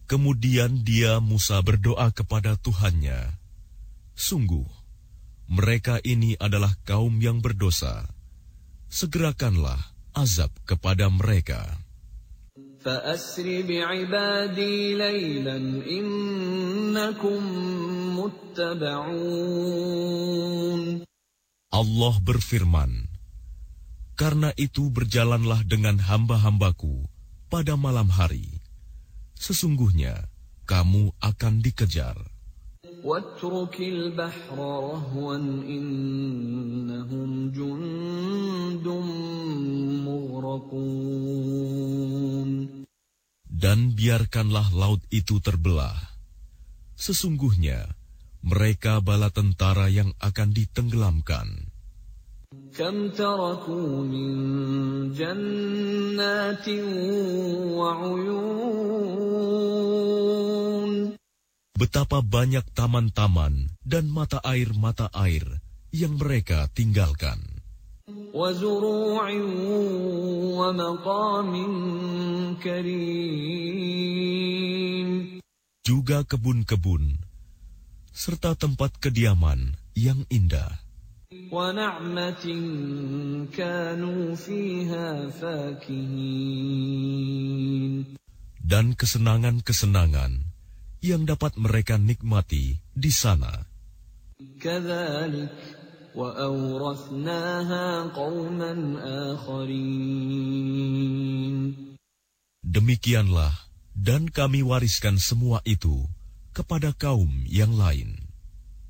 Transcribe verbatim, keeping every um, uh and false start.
Kemudian dia Musa berdoa kepada Tuhannya, "Sungguh, mereka ini adalah kaum yang berdosa. Segerakanlah azab kepada mereka." فَأَسْرِ بِعِبَادِي لَيْلًا إِنَّكُمْ مُتَّبَعُونَ. Allah berfirman, "Karena itu berjalanlah dengan hamba-hambaku pada malam hari. Sesungguhnya kamu akan dikejar." وَاتْرُكِ الْبَحْرَ رَهْوًا إِنَّهُمْ جُندٌ مُغْرَقُونَ. Dan biarkanlah laut itu terbelah. Sesungguhnya mereka bala tentara yang akan ditenggelamkan. كَمْ تَرَكُوا مِنْ جَنَّاتٍ وَعُيُونٍ. Betapa banyak taman-taman dan mata air-mata air yang mereka tinggalkan. وَزُرُوعٍ وَمَقَامٍ كَرِيمٍ. Juga kebun-kebun, serta tempat kediaman yang indah. وَنَعْمَةٍ كَانُوا فِيهَا فَاكِهِينَ. Dan kesenangan-kesenangan yang dapat mereka nikmati di sana. كَذَلِكَ وَأَوْرَثْنَاهَا قَوْمًا آخَرِينَ. Demikianlah, dan kami wariskan semua itu kepada kaum yang lain.